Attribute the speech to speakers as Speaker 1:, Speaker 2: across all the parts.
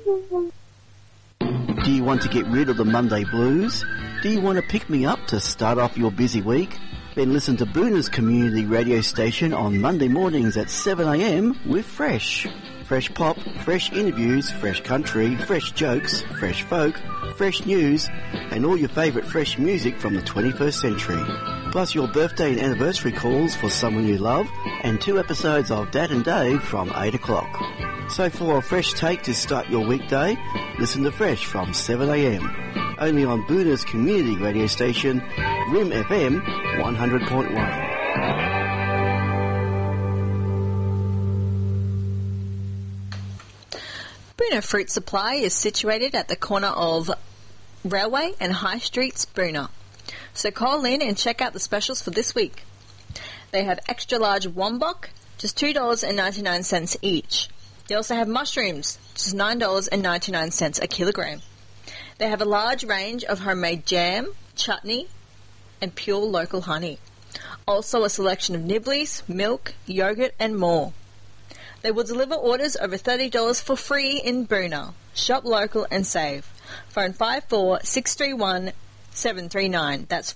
Speaker 1: Do you want to get rid of the Monday blues? Do you want to pick me up to start off your busy week? Then listen to Boona's community radio station on Monday mornings at 7am with Fresh. Fresh pop, fresh interviews, fresh country, fresh jokes, fresh folk, fresh news, and all your favourite fresh music from the 21st century. Plus your birthday and anniversary calls for someone you love, and 2 episodes of Dad and Dave from 8 o'clock. So for a fresh take to start your weekday, listen to Fresh from 7am. Only on Boona's community radio station, Rim FM 100.1.
Speaker 2: Boona Fruit Supply is situated at the corner of Railway and High Streets, Boona. So call in and check out the specials for this week. They have extra large wombok, just $2.99 each. They also have mushrooms, just $9.99 a kilogram. They have a large range of homemade jam, chutney, and pure local honey. Also a selection of nibblies, milk, yogurt, and more. They will deliver orders over $30 for free in Boona. Shop local and save. Phone 54-631-739. That's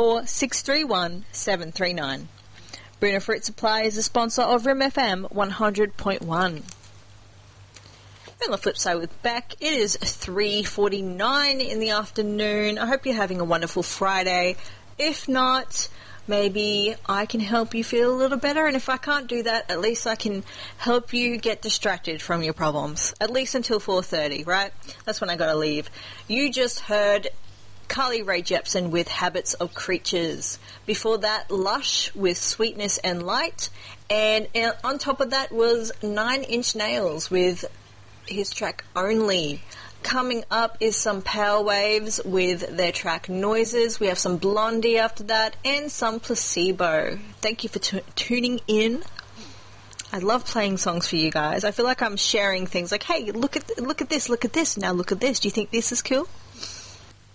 Speaker 2: 54-631-739. Boona Fruit Supply is a sponsor of Rim FM 100.1. On the flip side with Beck, it is 3:49 in the afternoon. I hope you're having a wonderful Friday. If not, maybe I can help you feel a little better, and if I can't do that, at least I can help you get distracted from your problems. At least until 4:30, right? That's when I gotta leave. You just heard Carly Rae Jepsen with Habits of Creatures. Before that, Lush with Sweetness and Light. And on top of that was 9 Inch Nails with his track Only. Coming up is some Power Waves with their track Noises. We have some Blondie after that and some Placebo. Thank you for tuning in. I love playing songs for you guys. I feel like I'm sharing things like, hey, look at this, now look at this. Do you think this is cool?